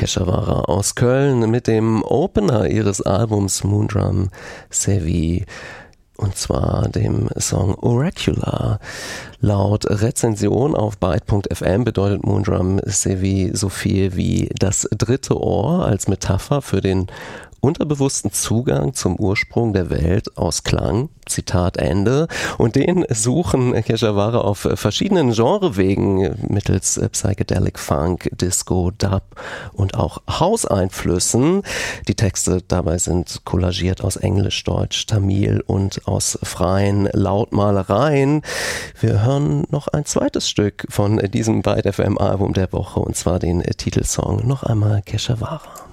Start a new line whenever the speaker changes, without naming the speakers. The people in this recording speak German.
Keshavara aus Köln mit dem Opener ihres Albums Moondrum Sevi. Und zwar dem Song Oracular. Laut Rezension auf Byte.fm bedeutet Moondrum Sevi so viel wie das dritte Ohr als Metapher für den unterbewussten Zugang zum Ursprung der Welt aus Klang, Zitat Ende. Und den suchen Keshavara auf verschiedenen Genrewegen mittels Psychedelic Funk, Disco, Dub und auch House-Einflüssen. Die Texte dabei sind kollagiert aus Englisch, Deutsch, Tamil und aus freien Lautmalereien. Wir hören noch ein zweites Stück von diesem Byte FM Album der Woche, und zwar den Titelsong noch einmal Keshavara.